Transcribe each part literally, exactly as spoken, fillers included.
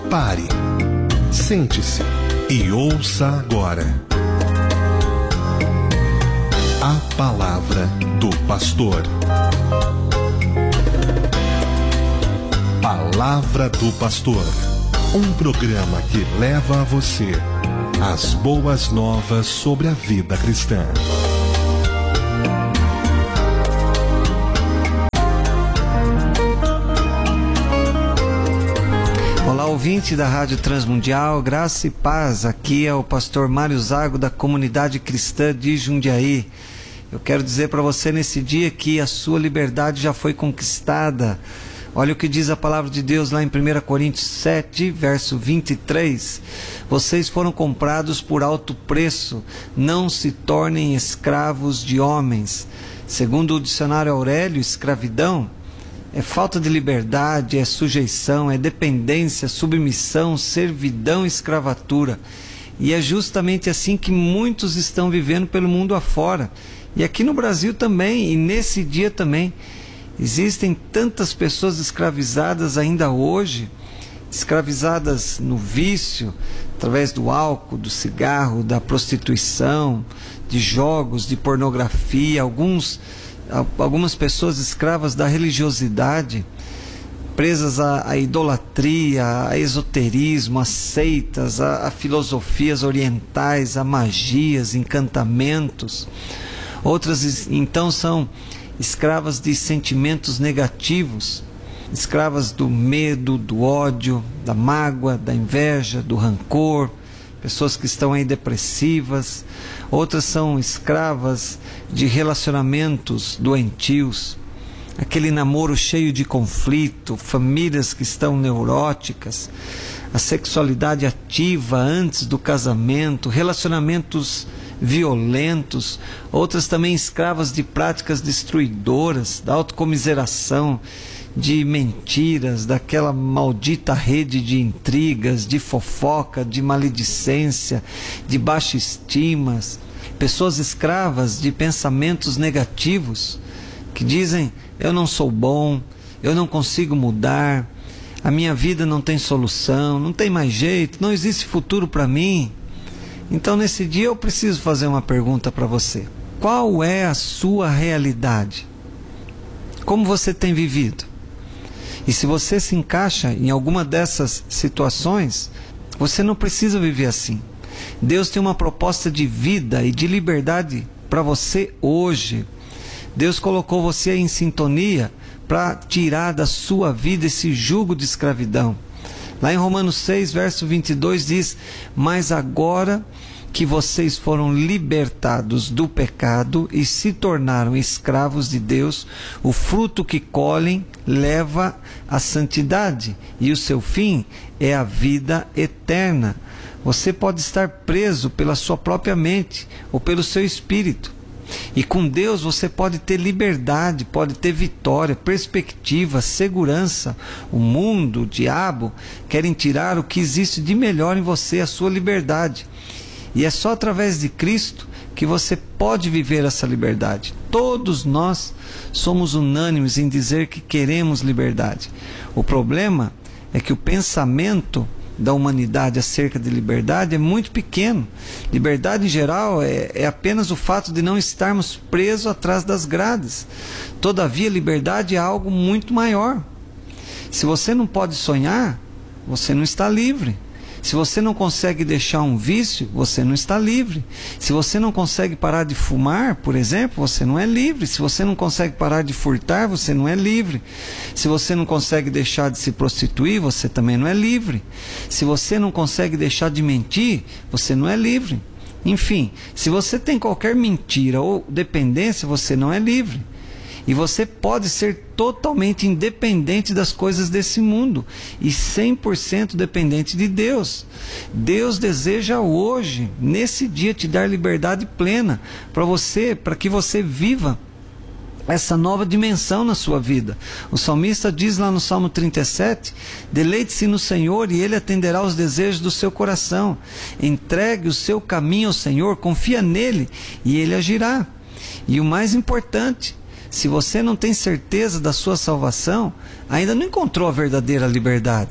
Pare, sente-se e ouça agora a palavra do pastor. Palavra do Pastor, um programa que leva a você as boas novas sobre a vida cristã. Olá, ouvinte da Rádio Transmundial, graça e paz. Aqui é o pastor Mário Zago, da Comunidade Cristã de Jundiaí. Eu quero dizer para você nesse dia que a sua liberdade já foi conquistada. Olha o que diz a palavra de Deus lá em primeira Coríntios sete, verso vinte e três. Vocês foram comprados por alto preço, não se tornem escravos de homens. Segundo o dicionário Aurélio, escravidão é falta de liberdade, é sujeição, é dependência, submissão, servidão, escravatura. E é justamente assim que muitos estão vivendo pelo mundo afora. E aqui no Brasil também, e nesse dia também. Existem tantas pessoas escravizadas ainda hoje, escravizadas no vício, através do álcool, do cigarro, da prostituição, de jogos, de pornografia, alguns, algumas pessoas escravas da religiosidade, presas à, à idolatria, a esoterismo, a seitas, a, a filosofias orientais, a magias, encantamentos. Outras então são escravas de sentimentos negativos, escravas do medo, do ódio, da mágoa, da inveja, do rancor, pessoas que estão aí depressivas. Outras são escravas de relacionamentos doentios, aquele namoro cheio de conflito, famílias que estão neuróticas, a sexualidade ativa antes do casamento, relacionamentos violentos. Outras também escravas de práticas destruidoras, da autocomiseração, de mentiras, daquela maldita rede de intrigas, de fofoca, de maledicência, de baixa estima. Pessoas escravas de pensamentos negativos, que dizem: eu não sou bom, eu não consigo mudar, a minha vida não tem solução, não tem mais jeito, não existe futuro para mim. Então nesse dia eu preciso fazer uma pergunta para você. Qual é a sua realidade? Como você tem vivido? E se você se encaixa em alguma dessas situações, você não precisa viver assim. Deus tem uma proposta de vida e de liberdade para você hoje. Deus colocou você em sintonia para tirar da sua vida esse jugo de escravidão. Lá em Romanos seis, verso vinte e dois diz: mas agora que vocês foram libertados do pecado e se tornaram escravos de Deus, o fruto que colhem leva à santidade, e o seu fim é a vida eterna. Você pode estar preso pela sua própria mente ou pelo seu espírito. E com Deus você pode ter liberdade, pode ter vitória, perspectiva, segurança. O mundo, o diabo, querem tirar o que existe de melhor em você, a sua liberdade. E é só através de Cristo que você pode viver essa liberdade. Todos nós somos unânimes em dizer que queremos liberdade. O problema é que o pensamento da humanidade acerca de liberdade é muito pequeno. Liberdade em geral é, é apenas o fato de não estarmos presos atrás das grades. Todavia, liberdade é algo muito maior. Se você não pode sonhar, você não está livre. Se você não consegue deixar um vício, você não está livre. Se você não consegue parar de fumar, por exemplo, você não é livre. Se você não consegue parar de furtar, você não é livre. Se você não consegue deixar de se prostituir, você também não é livre. Se você não consegue deixar de mentir, você não é livre. Enfim, se você tem qualquer mentira ou dependência, você não é livre. E você pode ser totalmente independente das coisas desse mundo e cem por cento dependente de Deus. Deus deseja hoje, nesse dia, te dar liberdade plena para você, para que você viva essa nova dimensão na sua vida. O salmista diz lá no Salmo trinta e sete: deleite-se no Senhor e Ele atenderá aos desejos do seu coração. Entregue o seu caminho ao Senhor, confia nele e Ele agirá. E o mais importante, se você não tem certeza da sua salvação, ainda não encontrou a verdadeira liberdade.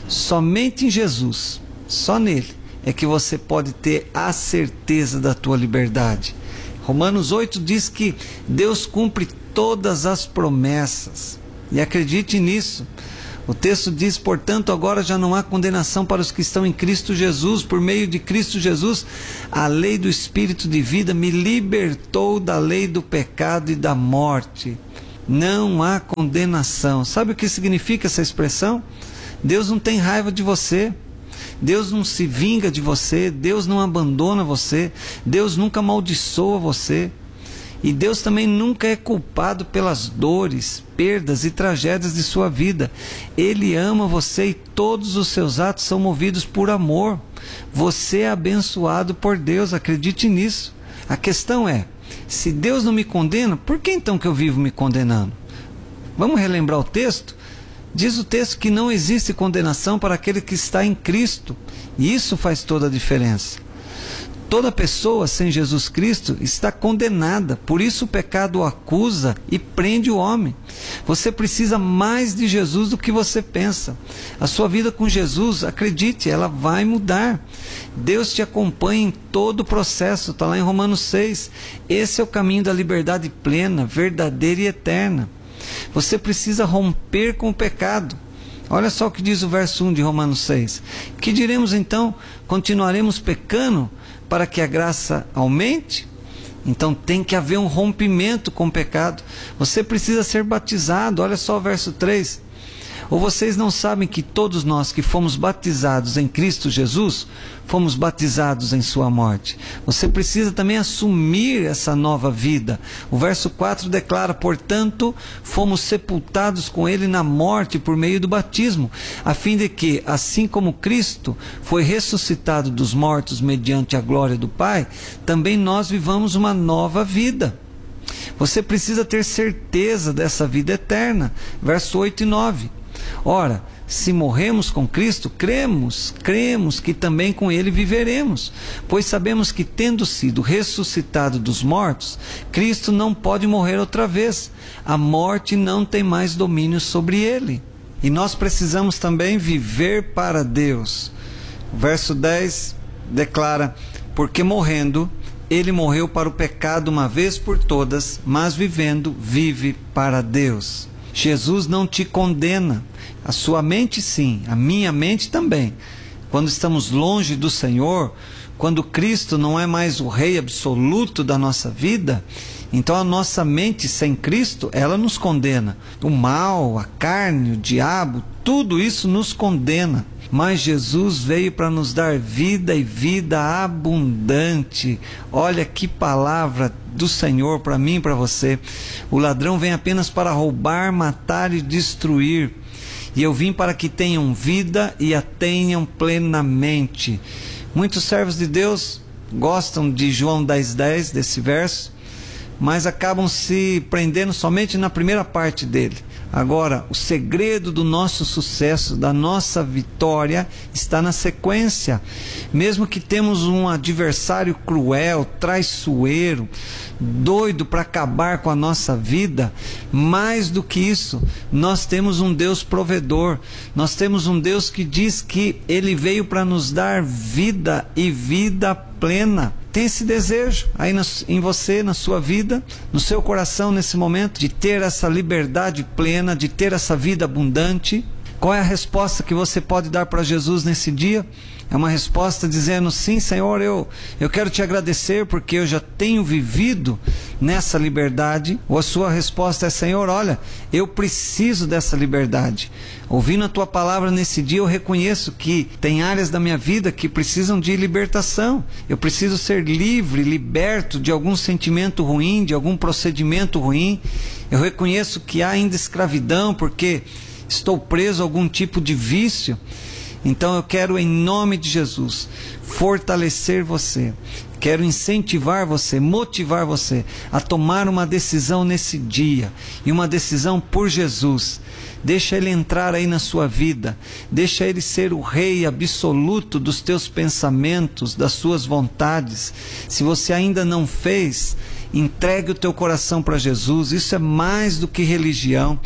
Somente em Jesus, só nele, é que você pode ter a certeza da tua liberdade. Romanos oito diz que Deus cumpre todas as promessas. E acredite nisso. O texto diz, portanto, agora já não há condenação para os que estão em Cristo Jesus. Por meio de Cristo Jesus, a lei do Espírito de vida me libertou da lei do pecado e da morte. Não há condenação. Sabe o que significa essa expressão? Deus não tem raiva de você. Deus não se vinga de você. Deus não abandona você. Deus nunca amaldiçoa você. E Deus também nunca é culpado pelas dores, perdas e tragédias de sua vida. Ele ama você e todos os seus atos são movidos por amor. Você é abençoado por Deus, acredite nisso. A questão é, se Deus não me condena, por que então que eu vivo me condenando? Vamos relembrar o texto? Diz o texto que não existe condenação para aquele que está em Cristo. E isso faz toda a diferença. Toda pessoa sem Jesus Cristo está condenada, por isso o pecado o acusa e prende o homem. Você precisa mais de Jesus do que você pensa. A sua vida com Jesus, acredite, ela vai mudar. Deus te acompanha em todo o processo, está lá em Romanos seis. Esse é o caminho da liberdade plena, verdadeira e eterna. Você precisa romper com o pecado. Olha só o que diz o verso um de Romanos seis. Que diremos então? Continuaremos pecando para que a graça aumente? Então tem que haver um rompimento com o pecado. Você precisa ser batizado. Olha só o verso três. Ou vocês não sabem que todos nós que fomos batizados em Cristo Jesus, fomos batizados em sua morte? Você precisa também assumir essa nova vida. O verso quatro declara, portanto, fomos sepultados com ele na morte por meio do batismo, a fim de que, assim como Cristo foi ressuscitado dos mortos mediante a glória do Pai, também nós vivamos uma nova vida. Você precisa ter certeza dessa vida eterna. Verso oito e nove. Ora, se morremos com Cristo, cremos, cremos que também com Ele viveremos, pois sabemos que, tendo sido ressuscitado dos mortos, Cristo não pode morrer outra vez. A morte não tem mais domínio sobre Ele. E nós precisamos também viver para Deus. O verso dez declara, porque morrendo, Ele morreu para o pecado uma vez por todas, mas vivendo, vive para Deus. Jesus não te condena. A sua mente sim, a minha mente também. Quando estamos longe do Senhor, quando Cristo não é mais o Rei absoluto da nossa vida, então a nossa mente sem Cristo, ela nos condena. O mal, a carne, o diabo, tudo isso nos condena. Mas Jesus veio para nos dar vida e vida abundante. Olha que palavra do Senhor para mim e para você. O ladrão vem apenas para roubar, matar e destruir. E eu vim para que tenham vida e a tenham plenamente. Muitos servos de Deus gostam de João dez, dez, desse verso, mas acabam se prendendo somente na primeira parte dele. Agora, o segredo do nosso sucesso, da nossa vitória, está na sequência. Mesmo que temos um adversário cruel, traiçoeiro, doido para acabar com a nossa vida, mais do que isso, nós temos um Deus provedor. Nós temos um Deus que diz que Ele veio para nos dar vida e vida plena. Tem esse desejo aí na, em você, na sua vida, no seu coração nesse momento, de ter essa liberdade plena, de ter essa vida abundante? Qual é a resposta que você pode dar para Jesus nesse dia? É uma resposta dizendo, sim Senhor, eu, eu quero te agradecer porque eu já tenho vivido nessa liberdade. Ou a sua resposta é, Senhor, olha, eu preciso dessa liberdade. Ouvindo a tua palavra nesse dia, eu reconheço que tem áreas da minha vida que precisam de libertação. Eu preciso ser livre, liberto de algum sentimento ruim, de algum procedimento ruim. Eu reconheço que há ainda escravidão porque estou preso a algum tipo de vício. Então eu quero, em nome de Jesus, fortalecer você. Quero incentivar você, motivar você a tomar uma decisão nesse dia. E uma decisão por Jesus. Deixa Ele entrar aí na sua vida. Deixa Ele ser o Rei absoluto dos teus pensamentos, das suas vontades. Se você ainda não fez, entregue o teu coração para Jesus. Isso é mais do que religião.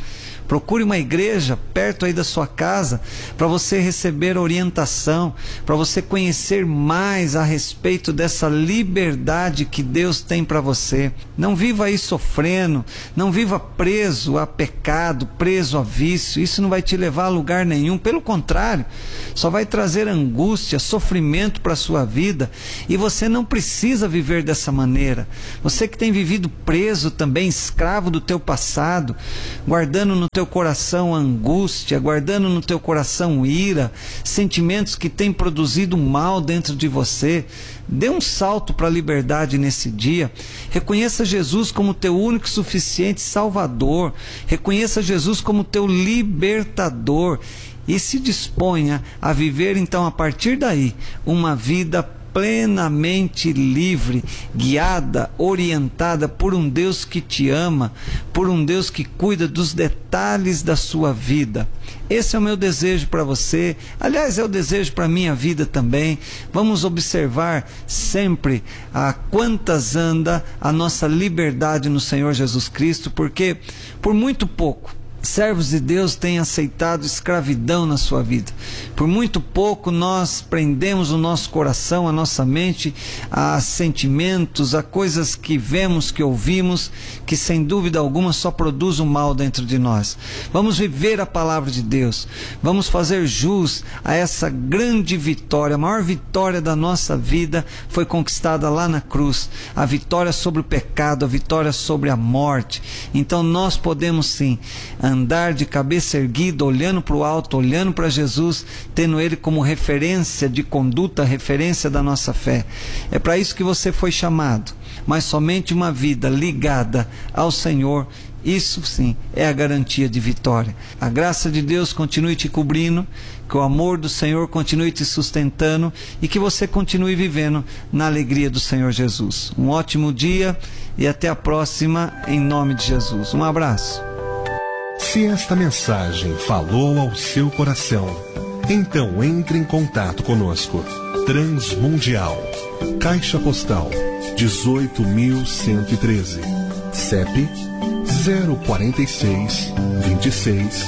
Procure uma igreja perto aí da sua casa para você receber orientação, para você conhecer mais a respeito dessa liberdade que Deus tem para você. Não viva aí sofrendo, não viva preso a pecado, preso a vício. Isso não vai te levar a lugar nenhum, pelo contrário, só vai trazer angústia, sofrimento para a sua vida, e você não precisa viver dessa maneira. Você que tem vivido preso também, escravo do teu passado, guardando no teu coração angústia, guardando no teu coração ira, sentimentos que têm produzido mal dentro de você, dê um salto para a liberdade nesse dia. Reconheça Jesus como teu único e suficiente Salvador, reconheça Jesus como teu libertador e se disponha a viver então a partir daí uma vida plenamente livre, guiada, orientada por um Deus que te ama, por um Deus que cuida dos detalhes da sua vida. Esse é o meu desejo para você, aliás é o desejo para a minha vida também. Vamos observar sempre a quantas anda a nossa liberdade no Senhor Jesus Cristo, porque por muito pouco servos de Deus têm aceitado escravidão na sua vida. Por muito pouco nós prendemos o nosso coração, a nossa mente a sentimentos, a coisas que vemos, que ouvimos, que sem dúvida alguma só produzem o mal dentro de nós. Vamos viver a palavra de Deus, vamos fazer jus a essa grande vitória. A maior vitória da nossa vida foi conquistada lá na cruz, a vitória sobre o pecado, a vitória sobre a morte. Então nós podemos sim andar de cabeça erguida, olhando para o alto, olhando para Jesus, tendo Ele como referência de conduta, referência da nossa fé. É para isso que você foi chamado, mas somente uma vida ligada ao Senhor, isso sim é a garantia de vitória. A graça de Deus continue te cobrindo, que o amor do Senhor continue te sustentando e que você continue vivendo na alegria do Senhor Jesus. Um ótimo dia e até a próxima, em nome de Jesus. Um abraço. Se esta mensagem falou ao seu coração, então entre em contato conosco. Transmundial, Caixa Postal dezoito mil cento e treze, C E P zero quatro seis, dois seis,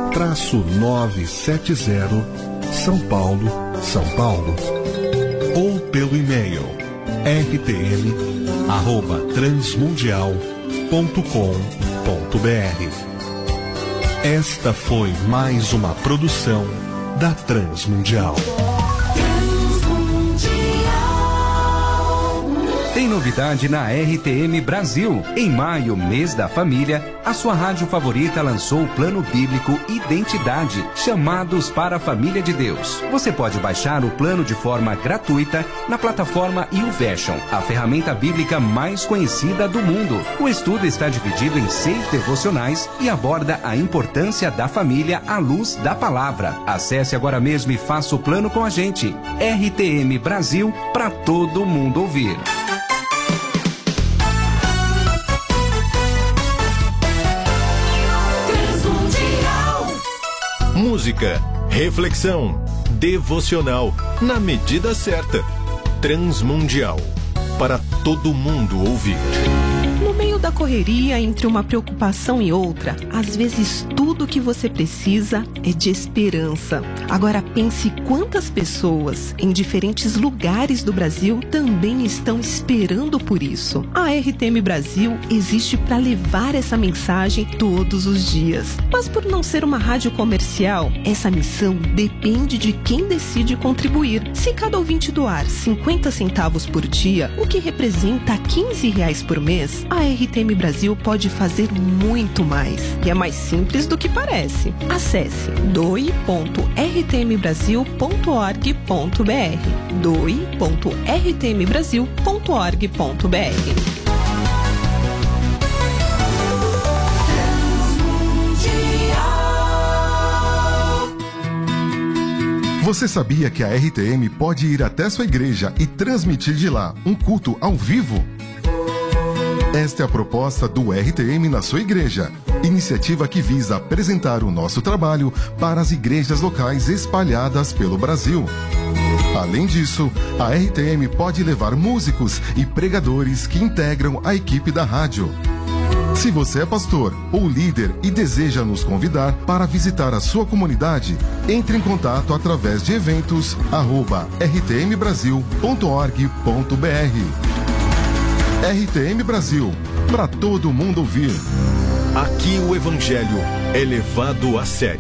nove sete zero, São Paulo, São Paulo. Ou pelo e-mail r t m arroba transmundial ponto com ponto b r. Esta foi mais uma produção da Transmundial. Tem novidade na R T M Brasil. Em maio, mês da família, a sua rádio favorita lançou o plano bíblico Identidade, Chamados para a Família de Deus. Você pode baixar o plano de forma gratuita na plataforma YouVersion, a ferramenta bíblica mais conhecida do mundo. O estudo está dividido em seis devocionais e aborda a importância da família à luz da palavra. Acesse agora mesmo e faça o plano com a gente. R T M Brasil, para todo mundo ouvir. Música, reflexão, devocional, na medida certa. Transmundial, para todo mundo ouvir. No meio da correria, entre uma preocupação e outra, às vezes tudo o que você precisa é de esperança. Agora pense quantas pessoas em diferentes lugares do Brasil também estão esperando por isso. A R T M Brasil existe para levar essa mensagem todos os dias. Mas por não ser uma rádio comercial, essa missão depende de quem decide contribuir. Se cada ouvinte doar cinquenta centavos por dia, o que representa quinze reais por mês, a R T M Brasil pode fazer muito mais. E é mais simples do que parece. Acesse doe ponto r t m brasil ponto org ponto b r doe ponto r t m brasil ponto org ponto b r. Você sabia que a R T M pode ir até sua igreja e transmitir de lá um culto ao vivo? Esta é a proposta do R T M na sua igreja, iniciativa que visa apresentar o nosso trabalho para as igrejas locais espalhadas pelo Brasil. Além disso, a R T M pode levar músicos e pregadores que integram a equipe da rádio. Se você é pastor ou líder e deseja nos convidar para visitar a sua comunidade, entre em contato através de eventos arroba r t m brasil ponto org ponto b r. R T M Brasil, para todo mundo ouvir. Aqui o Evangelho é levado a sério.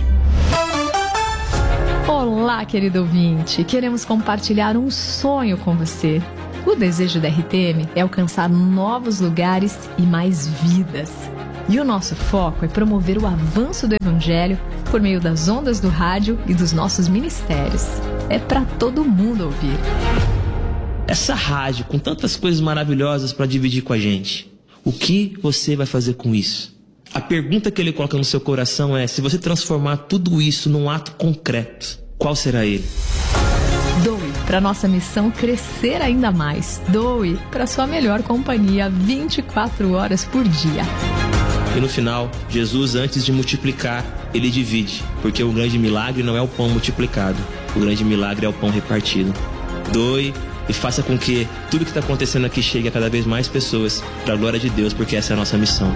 Olá, querido ouvinte. Queremos compartilhar um sonho com você. O desejo da R T M é alcançar novos lugares e mais vidas. E o nosso foco é promover o avanço do Evangelho por meio das ondas do rádio e dos nossos ministérios. É para todo mundo ouvir. Essa rádio com tantas coisas maravilhosas para dividir com a gente, o que você vai fazer com isso? A pergunta que ele coloca no seu coração é: se você transformar tudo isso num ato concreto, qual será ele? Doe para nossa missão crescer ainda mais. Doe para sua melhor companhia vinte e quatro horas por dia. E no final, Jesus, antes de multiplicar, ele divide, porque o grande milagre não é o pão multiplicado, o grande milagre é o pão repartido. Doe e faça com que tudo que está acontecendo aqui chegue a cada vez mais pessoas, para a glória de Deus, porque essa é a nossa missão.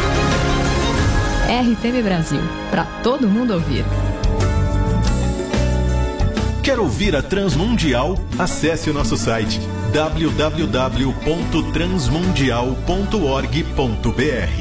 R T M Brasil, para todo mundo ouvir. Quer ouvir a Transmundial? Acesse o nosso site w w w ponto transmundial ponto org ponto b r.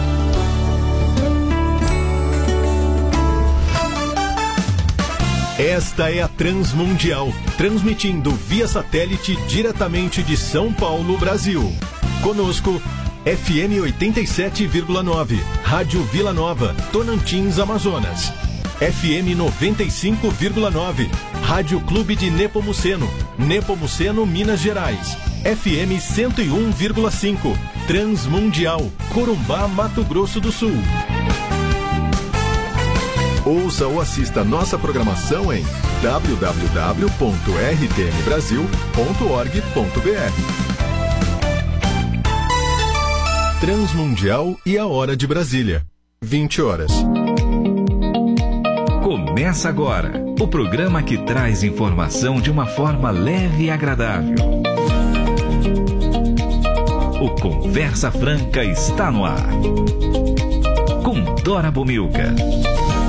Esta é a Transmundial, transmitindo via satélite diretamente de São Paulo, Brasil. Conosco, F M oitenta e sete vírgula nove, Rádio Vila Nova, Tocantins, Amazonas. F M noventa e cinco vírgula nove, Rádio Clube de Nepomuceno, Nepomuceno, Minas Gerais. F M cento e um vírgula cinco, Transmundial, Corumbá, Mato Grosso do Sul. Ouça ou assista nossa programação em w w w ponto r t m brasil ponto org ponto b r. Transmundial e a Hora de Brasília, vinte horas. Começa agora o programa que traz informação de uma forma leve e agradável. O Conversa Franca está no ar. Com Dora Bomilca.